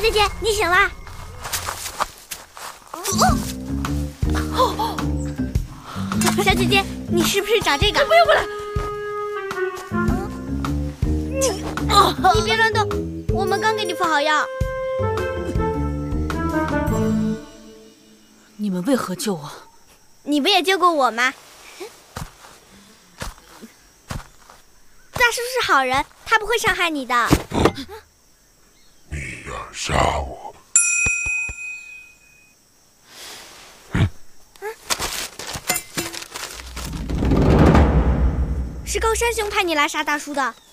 姐姐，你醒啦！小姐姐，你是不是找这个？ 不要过来！ 你别乱动，我们刚给你敷好药。 你们为何救我？ 你不也救过我吗？大叔是好人，他不会伤害你的。 你要杀我？ 是高山熊派你来杀大叔的。